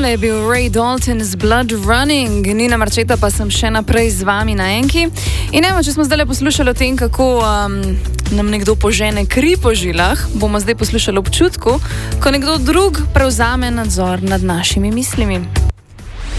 Tole je bil Ray Dalton z Blood Running, Nina Marčeta pa sem še naprej z vami na Enki. In evo, če smo zdaj poslušali o tem, kako nam nekdo požene kri po žilah, bomo zdaj poslušali občutku, ko nekdo drug prevzame nadzor nad našimi mislimi.